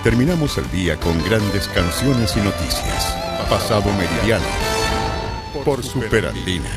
Terminamos el día con grandes canciones y noticias. Pasado Meridiano por Superandina.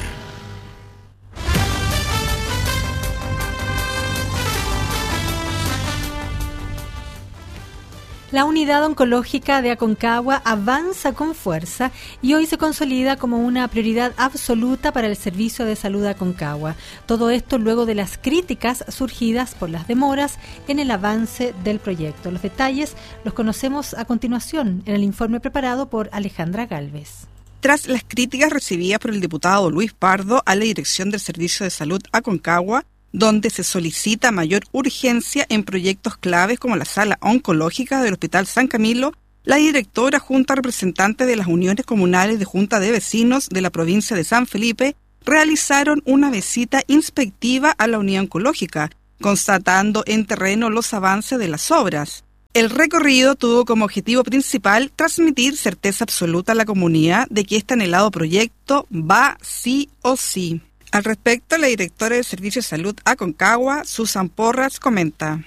La unidad oncológica de Aconcagua avanza con fuerza y hoy se consolida como una prioridad absoluta para el Servicio de Salud de Aconcagua. Todo esto luego de las críticas surgidas por las demoras en el avance del proyecto. Los detalles los conocemos a continuación en el informe preparado por Alejandra Gálvez. Tras las críticas recibidas por el diputado Luis Pardo a la dirección del Servicio de Salud Aconcagua, donde se solicita mayor urgencia en proyectos claves como la sala oncológica del Hospital San Camilo, la directora junta representante de las uniones comunales de Junta de Vecinos de la provincia de San Felipe realizaron una visita inspectiva a la unidad oncológica, constatando en terreno los avances de las obras. El recorrido tuvo como objetivo principal transmitir certeza absoluta a la comunidad de que este anhelado proyecto va sí o sí. Al respecto, la directora del Servicio de Salud Aconcagua, Susan Porras, comenta.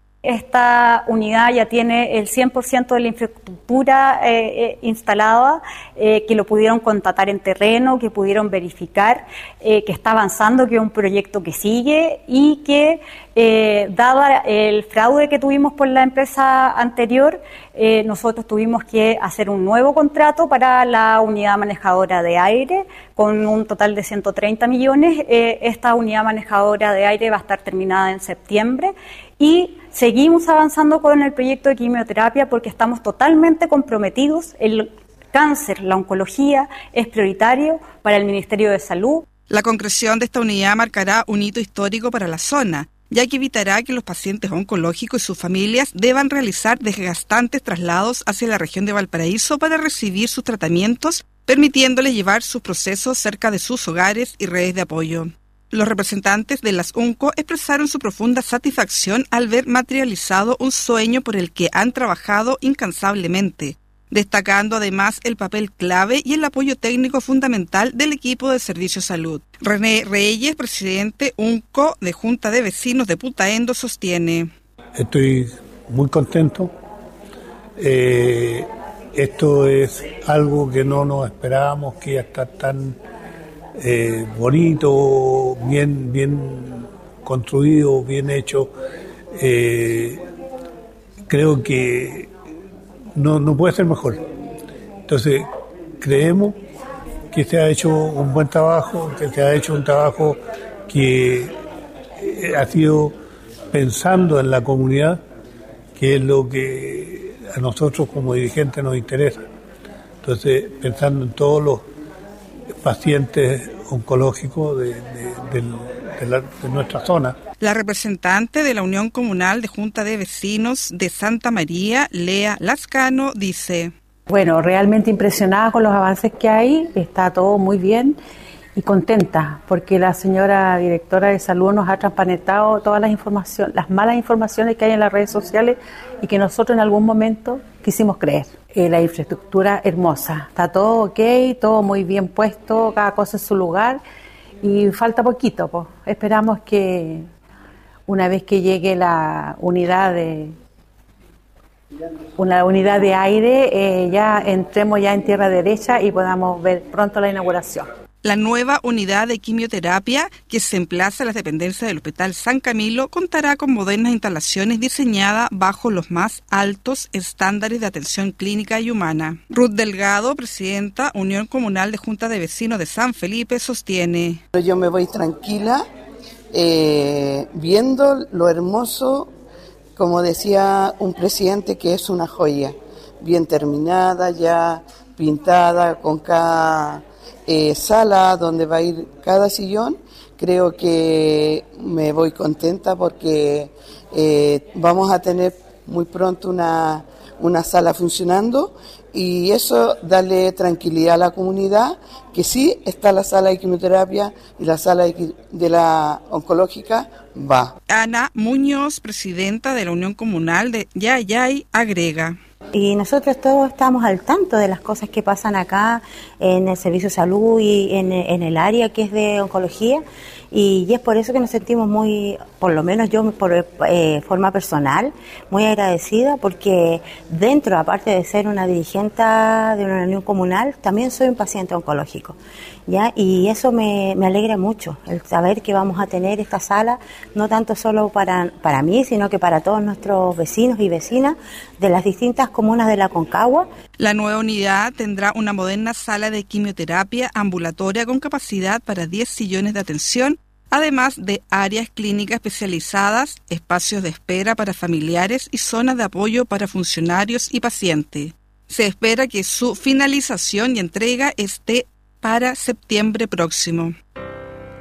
Esta unidad ya tiene el 100% de la infraestructura instalada, que lo pudieron contratar en terreno, que pudieron verificar, que está avanzando, que es un proyecto que sigue y que, dada el fraude que tuvimos por la empresa anterior, nosotros tuvimos que hacer un nuevo contrato para la unidad manejadora de aire con un total de 130 millones. Esta unidad manejadora de aire va a estar terminada en septiembre y seguimos avanzando con el proyecto de quimioterapia porque estamos totalmente comprometidos. El cáncer, la oncología, es prioritario para el Ministerio de Salud. La concreción de esta unidad marcará un hito histórico para la zona, ya que evitará que los pacientes oncológicos y sus familias deban realizar desgastantes traslados hacia la región de Valparaíso para recibir sus tratamientos, permitiéndoles llevar sus procesos cerca de sus hogares y redes de apoyo. Los representantes de las UNCO expresaron su profunda satisfacción al ver materializado un sueño por el que han trabajado incansablemente, destacando además el papel clave y el apoyo técnico fundamental del equipo de Servicio Salud. René Reyes, presidente UNCO de Junta de Vecinos de Putaendo, sostiene. Estoy muy contento. Esto es algo que no nos esperábamos, que iba a estar tan bonito, bien construido, bien hecho. Creo que no puede ser mejor. Entonces, creemos que se ha hecho un buen trabajo, que se ha hecho un trabajo que ha sido pensando en la comunidad, que es lo que a nosotros como dirigentes nos interesa. Entonces, pensando en todos los pacientes oncológicos de nuestra zona. La representante de la Unión Comunal de Junta de Vecinos de Santa María, Lea Lascano, dice: Bueno, realmente impresionada con los avances que hay, está todo muy bien y contenta porque la señora directora de salud nos ha transparentado todas las malas informaciones que hay en las redes sociales y que nosotros en algún momento quisimos creer. La infraestructura hermosa, está todo ok, todo muy bien puesto, cada cosa en su lugar y falta poquito, pues. Esperamos que una vez que llegue la unidad de aire, ya entremos ya en tierra derecha y podamos ver pronto la inauguración. La nueva unidad de quimioterapia, que se emplaza en las dependencias del Hospital San Camilo, contará con modernas instalaciones diseñadas bajo los más altos estándares de atención clínica y humana. Ruth Delgado, presidenta Unión Comunal de Junta de Vecinos de San Felipe, sostiene: Yo me voy tranquila, viendo lo hermoso, como decía un presidente, que es una joya, bien terminada, ya pintada, con cada sala donde va a ir cada sillón. Creo que me voy contenta porque vamos a tener muy pronto una sala funcionando y eso darle tranquilidad a la comunidad, que sí está la sala de quimioterapia y la sala de la oncológica va. Ana Muñoz, presidenta de la Unión Comunal de Yayay, agrega: Y nosotros todos estamos al tanto de las cosas que pasan acá en el Servicio de Salud y en el área que es de oncología, y es por eso que nos sentimos muy, por lo menos yo por forma personal, muy agradecida, porque dentro, aparte de ser una dirigente de una reunión comunal, también soy un paciente oncológico, ¿ya? Y eso me alegra mucho, el saber que vamos a tener esta sala, no tanto solo para mí, sino que para todos nuestros vecinos y vecinas de las distintas comunas de la Aconcagua. La nueva unidad tendrá una moderna sala de quimioterapia ambulatoria con capacidad para 10 sillones de atención, además de áreas clínicas especializadas, espacios de espera para familiares y zonas de apoyo para funcionarios y pacientes. Se espera que su finalización y entrega esté para septiembre próximo.